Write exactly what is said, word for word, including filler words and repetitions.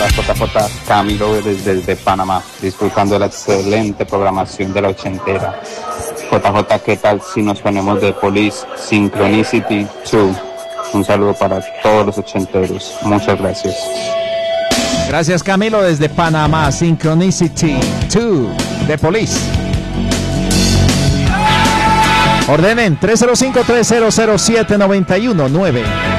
J J Camilo desde, desde Panamá, disfrutando de la excelente programación de la ochentera. J J, ¿qué tal si nos ponemos de Police Synchronicity dos? Un saludo para todos los ochenteros. Muchas gracias. Gracias, Camilo, desde Panamá. Synchronicity dos de Police. Ordenen tres cero cinco, tres cero cero siete, nueve uno nueve.